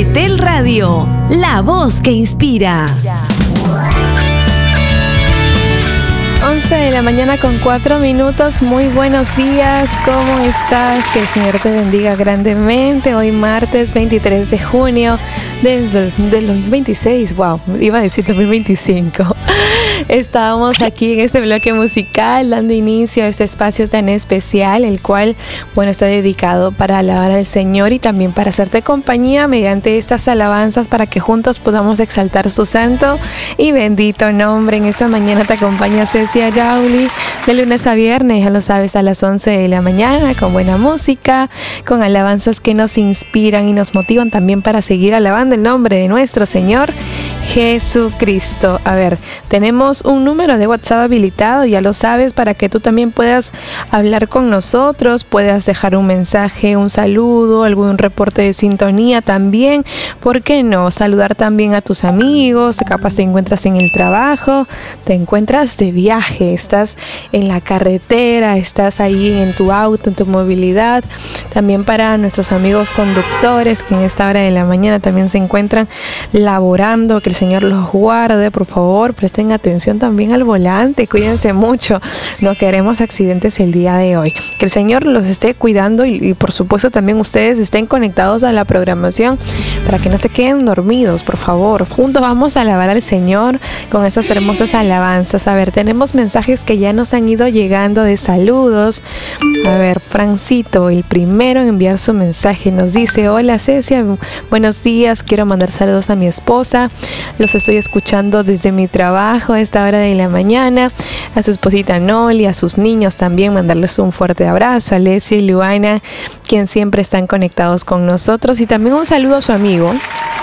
Betel Radio, la voz que inspira. 11 de la mañana con 4 minutos. Muy buenos días, ¿cómo estás? Que el Señor te bendiga grandemente. Hoy martes 23 de junio del 2026. Wow, iba a decir 2025. Estábamos aquí en este bloque musical dando inicio a este espacio tan especial, el cual, bueno, está dedicado para alabar al Señor y también para hacerte compañía mediante estas alabanzas para que juntos podamos exaltar su santo y bendito nombre. En esta mañana te acompaña Cecia Yauli de lunes a viernes, ya lo sabes, a las 11 de la mañana, con buena música, con alabanzas que nos inspiran y nos motivan también para seguir alabando el nombre de nuestro Señor Jesucristo. A ver, tenemos un número de WhatsApp habilitado, ya lo sabes, para que tú también puedas hablar con nosotros, puedas dejar un mensaje, un saludo, algún reporte de sintonía también. ¿Por qué no? Saludar también a tus amigos, capaz te encuentras en el trabajo, te encuentras de viaje, estás en la carretera, estás ahí en tu auto, en tu movilidad. También para nuestros amigos conductores que en esta hora de la mañana también se encuentran laborando, que el Señor los guarde. Por favor, presten atención también al volante, cuídense mucho, no queremos accidentes el día de hoy. Que el Señor los esté cuidando y por supuesto también ustedes estén conectados a la programación para que no se queden dormidos, por favor. Juntos vamos a alabar al Señor con esas hermosas alabanzas. A ver, tenemos mensajes que ya nos han ido llegando de saludos. A ver, Francito, el primero en enviar su mensaje, nos dice: hola Cecia, buenos días, quiero mandar saludos a mi esposa, los estoy escuchando desde mi trabajo a esta hora de la mañana, a su esposita Noli, a sus niños también, mandarles un fuerte abrazo, a Leslie y Luana, quien siempre están conectados con nosotros, y también un saludo a su amigo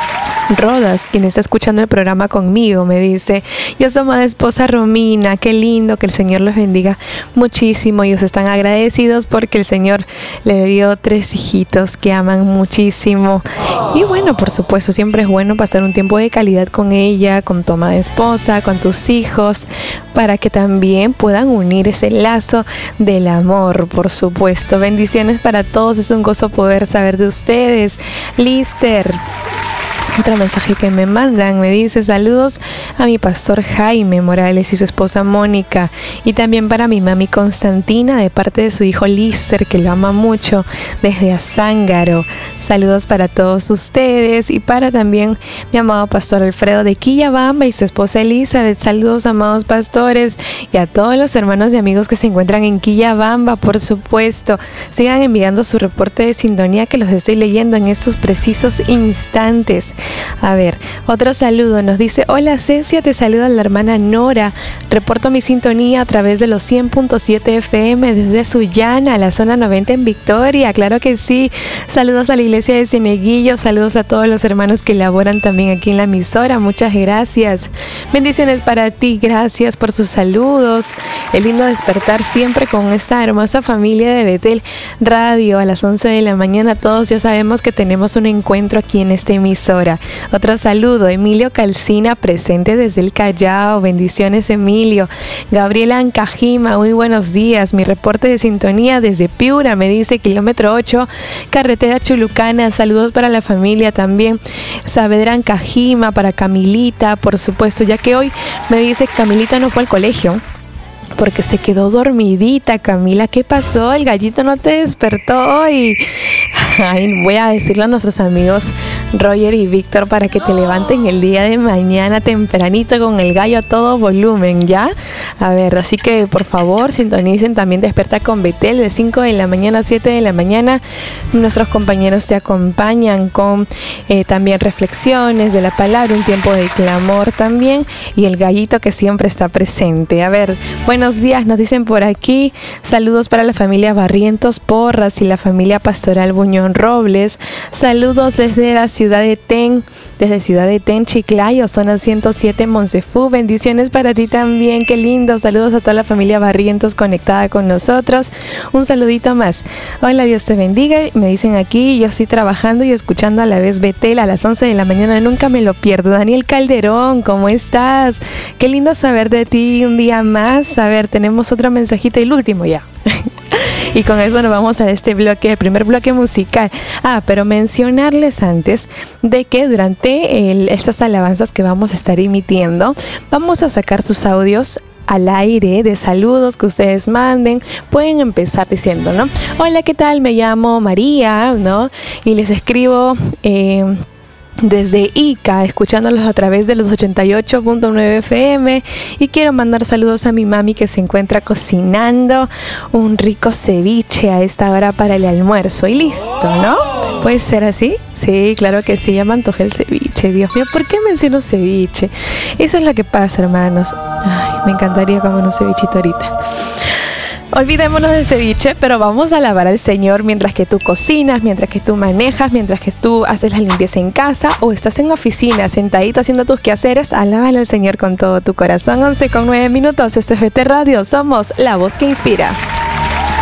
Rodas, quien está escuchando el programa conmigo. Me dice: yo soy amada esposa Romina, qué lindo, que el Señor los bendiga muchísimo. Ellos están agradecidos porque el Señor le dio 3 hijitos que aman muchísimo. Y bueno, por supuesto, siempre es bueno pasar un tiempo de calidad con ella, con tu amada esposa, con tus hijos, para que también puedan unir ese lazo del amor, por supuesto. Bendiciones para todos, es un gozo poder saber de ustedes. Lister, otro mensaje que me mandan, me dice: saludos a mi pastor Jaime Morales y su esposa Mónica, y también para mi mami Constantina de parte de su hijo Lister, que lo ama mucho, desde Azángaro. Saludos para todos ustedes, y para también mi amado pastor Alfredo de Quillabamba y su esposa Elizabeth. Saludos, amados pastores, y a todos los hermanos y amigos que se encuentran en Quillabamba, por supuesto. Sigan enviando su reporte de sintonía, que los estoy leyendo en estos precisos instantes. A ver, otro saludo, nos dice: hola Cecia, te saluda la hermana Nora, reporto mi sintonía a través de los 100.7 FM desde Sullana, la zona 90 en Victoria. Claro que sí, saludos a la iglesia de Cieneguillo, saludos a todos los hermanos que laboran también aquí en la emisora, muchas gracias. Bendiciones para ti, gracias por sus saludos. Es lindo despertar siempre con esta hermosa familia de Betel Radio a las 11 de la mañana. Todos ya sabemos que tenemos un encuentro aquí en esta emisora. Otro saludo, Emilio Calcina, presente desde el Callao. Bendiciones, Emilio. Gabriela Ancajima, muy buenos días. Mi reporte de sintonía desde Piura, me dice, kilómetro 8, carretera Chulucana. Saludos para la familia también. Saavedra Ancajima, para Camilita, por supuesto, ya que hoy me dice que Camilita no fue al colegio porque se quedó dormidita. Camila, ¿qué pasó? El gallito no te despertó hoy. Ay, voy a decirle a nuestros amigos Roger y Víctor para que te levanten el día de mañana tempranito con el gallo a todo volumen, ¿ya? A ver, así que por favor sintonicen también Despierta con Betel de 5 de la mañana a 7 de la mañana. Nuestros compañeros te acompañan con también reflexiones de la palabra, un tiempo de clamor también, y el gallito que siempre está presente. A ver, buenos días, nos dicen por aquí. Saludos para la familia Barrientos Porras y la familia Pastoral Buñón Robles. Saludos desde la ciudad de Ten, Chiclayo, zona 107, Monsefú. Bendiciones para ti también, qué lindo. Saludos a toda la familia Barrientos conectada con nosotros. Un saludito más. Hola, Dios te bendiga. Me dicen aquí, yo estoy trabajando y escuchando a la vez Betel a las 11 de la mañana. Nunca me lo pierdo. Daniel Calderón, ¿cómo estás? Qué lindo saber de ti un día más. A ver, tenemos otro mensajito y el último ya. Y con eso nos vamos a este bloque, el primer bloque musical. Pero mencionarles antes de que durante estas alabanzas que vamos a estar emitiendo, vamos a sacar sus audios al aire de saludos que ustedes manden. Pueden empezar diciendo, ¿no? Hola, ¿qué tal? Me llamo María, ¿no? Y les escribo desde Ica, escuchándolos a través de los 88.9 FM, y quiero mandar saludos a mi mami que se encuentra cocinando un rico ceviche a esta hora para el almuerzo. Y listo, ¿no? ¿Puede ser así? Sí, claro que sí, ya me antojé el ceviche. Dios mío, ¿por qué menciono ceviche? Eso es lo que pasa, hermanos. Ay, me encantaría comer un cevichito ahorita. Olvidémonos del ceviche, pero vamos a alabar al Señor mientras que tú cocinas, mientras que tú manejas, mientras que tú haces la limpieza en casa o estás en oficina, sentadito haciendo tus quehaceres. Alábale al Señor con todo tu corazón. 11:09. Esto es FT Radio. Somos la voz que inspira.